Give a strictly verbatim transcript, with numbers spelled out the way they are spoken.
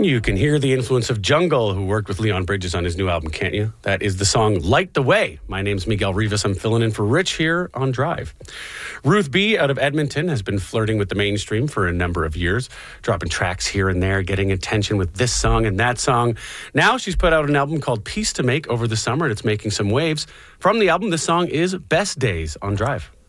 You can hear the influence of Jungle, who worked with Leon Bridges on his new album, can't you? That is the song Light the Way. My name's Miguel Rivas. I'm filling in for Rich here on Drive. Ruth B. out of Edmonton has been flirting with the mainstream for a number of years, dropping tracks here and there, getting attention with this song and that song. Now she's put out an album called Peace to Make over the summer, and it's making some waves. From the album, the song is Best Days on Drive.